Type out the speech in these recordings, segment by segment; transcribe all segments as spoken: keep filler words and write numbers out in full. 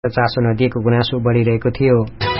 चासो नदिएको गुनासो बढ़िरहेको थियो।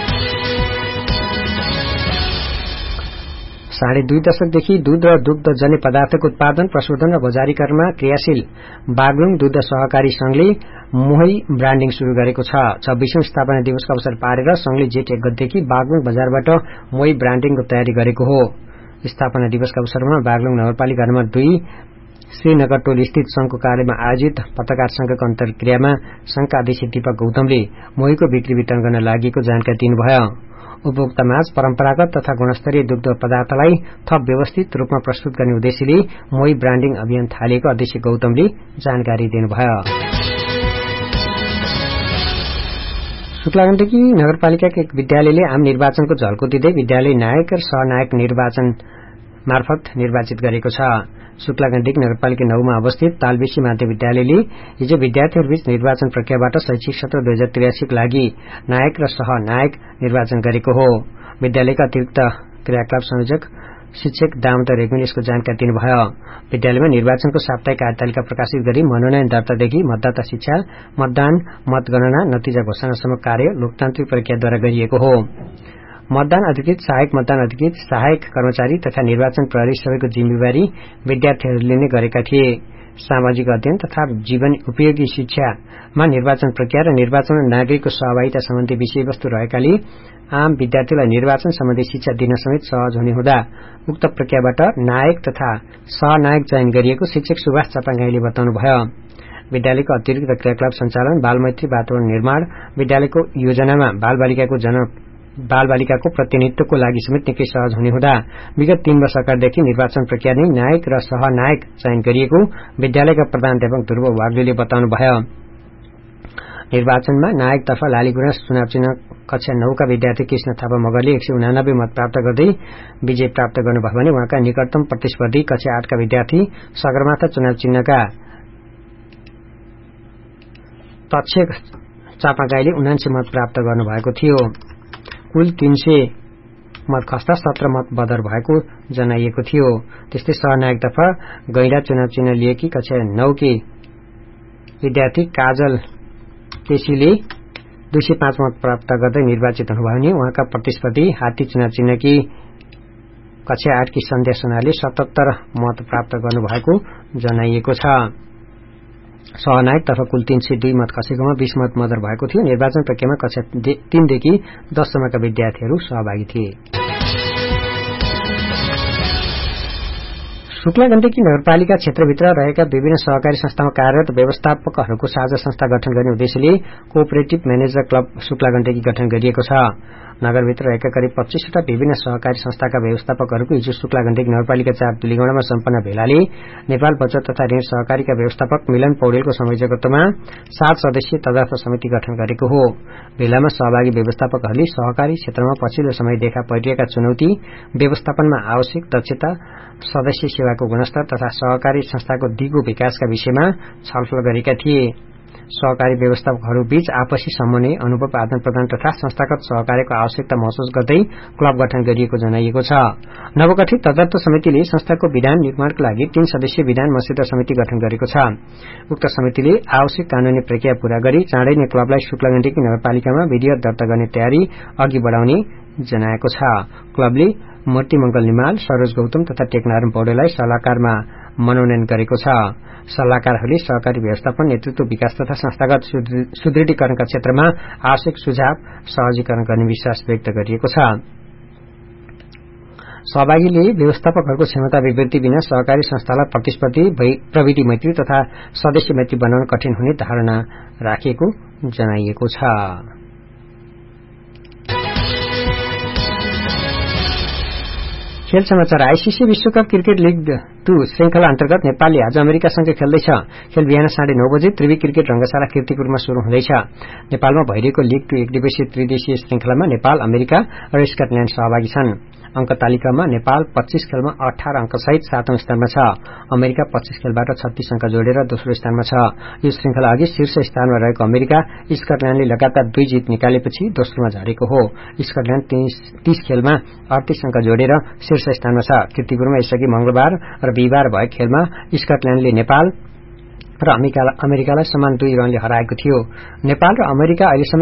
साढे दुई दशकदेखि दूध र दुग्धजन्य पदार्थको उत्पादन, प्रशोधन र बजारीकरणमा क्रियाशील बागलुङ दुध सहकारी संघले मोही ब्रान्डिङ शुरू गरेको छ। छब्बीसौं स्थापना दिवसको अवसर पारेर संघले जेठ एक गतेदेखि बागलुङ बजारबाट मोही ब्रान्डिङको तयारी गरेको हो। स्थापना दिवसका अवसरमा बागलुङ नगरपालिका नम्बर दुई श्रीनगर टोल स्थित संघको कार्यालयमा आयोजित पत्रकार संघको अन्तर्क्रियामा संघका अध्यक्ष दीपक गौतमले मोहीको बिक्री वितरण गर्न लागेको जानकारी दिनुभयो। उपभोक्तामाझ परम्परागत तथा गुणस्तरीय दुग्ध पदार्थलाई थप व्यवस्थित रूपमा प्रस्तुत गर्ने उद्देश्यले मोही ब्रान्डिङ अभियान थालेको अध्यक्ष गौतमले जानकारी दिनुभयो। शुक्लागण्डकी नगरपालिकाका एक विद्यालयले आम निर्वाचनको झल्को दिँदै विद्यालय नायक र सहनायक निर्वाचन मार्फत निर्वाचित गरेको छ। शुक्लागण्डकी नगरपालिका नौमा अवस्थित तालबेसी माध्य विद्यालयले हिजो विद्यार्थीहरूबीच निर्वाचन प्रक्रियाबाट शैक्षिक सत्र दुई हजार त्रियासीको लागि नायक र सहनायक निर्वाचन गरेको हो। विद्यालयका अतिरिक्त क्रियाकलाप संयोजक शिक्षक दामोदर रेग्मीले यसको जानकारी दिनुभयो। विद्यालयमा निर्वाचनको साप्ताहिक कार्यतालिका प्रकाशित गरी मनोनयन दर्तादेखि मतदाता शिक्षा, मतदान, मतगणना, नतिजा घोषणासम्म कार्य लोकतान्त्रिक प्रक्रियाद्वारा गरिएको हो। मतदान अधिकृत, सहायक मतदान अधिकृत, सहायक कर्मचारी तथा निर्वाचन प्रहरी सबैको जिम्मेवारी विद्यार्थीहरूले नै गरेका थिए। सामाजिक अध्ययन तथा जीवन उपयोगी शिक्षामा निर्वाचन प्रक्रिया र निर्वाचनमा नागरिकको सहभागिता सम्बन्धी विषयवस्तु रहेकाले आम विद्यार्थीलाई निर्वाचन सम्बन्धी शिक्षा दिन समेत सहज हुने हुँदा उक्त प्रक्रियाबाट नायक तथा सहनायक चयन गरिएको शिक्षक सुभाष चपाङ्गाईले बताउनुभयो। विद्यालयको अतिरिक्त क्रियाकलाप सञ्चालन, बालमैत्री वातावरण निर्माण, विद्यालयको योजनामा बालबालिकाको जन्म बालबालिकाको प्रतिनिधित्वको लागि समेत निकै सहज हुने हुँदा विगत तीन वर्ष अगाडिदेखि निर्वाचन प्रक्रिया नै नायक र सहनायक चयन गरिएको विद्यालयका प्रधानाध्यापक ध्रुव वाग्लेले बताउनुभयो। निर्वाचनमा नायकतर्फ लालीगुराँस चुनाव चिन्ह कक्षा नौका विद्यार्थी कृष्ण थापा मगरले एक सय उनानब्बे मत प्राप्त गर्दै विजय प्राप्त गर्नुभयो भने उहाँका निकटतम प्रतिस्पर्धी कक्षा आठका विद्यार्थी सगरमाथा चुनाव चिन्हका तक्ष चापागाईले उनान्से मत प्राप्त गर्नुभएको थियो। कुल तीन सय मत खस्दा सत्र मत बदर भएको जनाइएको थियो। त्यस्तै सहनायकतर्फ गैंडा चुनाव चिन्ह लिएकी कक्षा नौकी विद्यार्थी काजल केसीले दुई सय पाँच मत प्राप्त गर्दै निर्वाचित हुनुभयो भने उहाँका प्रतिस्पर्धी हात्ती चुनाव चिन्हकी कक्षा आठकी सन्ध्या सोनाले सतहत्तर मत प्राप्त गर्नुभएको जनाइएको छ। सहनायक तर्फ कुल तीन सय दुई मत खसेकोमा बीस मत मदर भएको थियो। निर्वाचन प्रक्रियामा कक्षा तीनदेखि दससम्मका विद्यार्थीहरू सहभागी थिए। शुक्लागण्डकी नगरपालिका क्षेत्रभित्र रहेका विभिन्न सहकारी संस्थामा कार्यरत व्यवस्थापकहरूको साझा संस्था गठन गर्ने उद्देश्यले कोअपरेटिभ म्यानेजर क्लब शुक्लागण्डकी गठन गरिएको छ। नगरभित्र रहेका करिब पच्चीसवटा विभिन्न सहकारी संस्थाका व्यवस्थापकहरूको हिजो शुक्लागण्डकी नगरपालिका चार दुलीगौंडामा सम्पन्न भेलाले नेपाल बचत तथा ऋण सहकारीका व्यवस्थापक मिलन पौडेलको संयोजकत्वमा सात सदस्यीय तदर्थ समिति गठन गरेको हो। भेलामा सहभागी व्यवस्थापकहरूले सहकारी क्षेत्रमा पछिल्लो समय देखा परिरहेका चुनौती, व्यवस्थापनमा आवश्यक दक्षता, सदस्य सेवाको गुणस्तर तथा सहकारी संस्थाको दिगो विकासका विषयमा छलफल गरेका थिए। सहकारी व्यवस्थापकहरूबीच आपसी समन्वय, अनुभव आदान प्रदान तथा संस्थागत सहकार्यको आवश्यकता महसुस गर्दै क्लब गठन गरिएको जनाइएको छ। नवगठित तदर्थ समितिले संस्थाको विधान निर्माणका लागि तीन सदस्यीय विधान मस्यौदा समिति गठन गरेको छ। उक्त समितिले आवश्यक कानूनी प्रक्रिया पूरा गरी चाँडै नै क्लबलाई शुक्लागण्डकी नगरपालिकामा विधिवत दर्ता गर्ने तयारी अघि बढ़ाउने जनाएको छ। क्लबले मूर्तिमंगल निमाल, सरोज गौतम तथा टेकनारायण पौडेललाई सल्लाहकारमा मनोनयन गरेको छ। सल्लाहकारहरूले सहकारी व्यवस्थापन, नेतृत्व विकास तथा संस्थागत सुदृढीकरणका क्षेत्रमा आवश्यक सुझाव सहजीकरण गर्ने विश्वास व्यक्त गरिएको छ। सहभागीले व्यवस्थापकहरूको क्षमता विवृद्धि बिना सहकारी संस्थालाई प्रतिस्पर्धी, प्रविधि मैत्री तथा सदस्य मैत्री बनाउन कठिन हुने धारणा राखिएको जनाइएको छ। खेल समाचार। आईसीसी विश्वकप क्रिकेट लीग टू श्रृंखला अन्तर्गत नेपालले आज अमेरिकासँग खेल्दैछ। खेल बिहान साढे नौ बजे त्रिवी क्रिकेट रंगशाला कीर्तिपुरमा शुरू हुँदैछ। नेपालमा भइरहेको लीग टू एक दिवसीय त्रिदेशीय श्रृंखलामा नेपाल, अमेरिका र स्कटल्याण्ड सहभागी छन्। अंक तालिकामा नेपाल पच्चीस खेलमा अठार अंक सहित सातौं स्थानमा छ। अमेरिका पच्चीस खेलबाट छत्तीस अंक जोडेर दोस्रो स्थानमा छ। यो श्रृंखला अघि शीर्ष स्थानमा रहेको अमेरिका स्कटल्याण्डले लगातार दुई जित निकालेपछि दोस्रोमा झरेको हो। स्कटल्याण्ड तीस खेलमा अडतीस अंक जोडेर शीर्ष स्थानमा छ। कीर्तिपुरमा यसअघि मंगलबार र बिहिबार भएको खेलमा स्कटल्याण्डले नेपाल र अमेरिकालाई समान दुई रनले हराएको थियो। नेपाल र अमेरिका अहिलेसम्म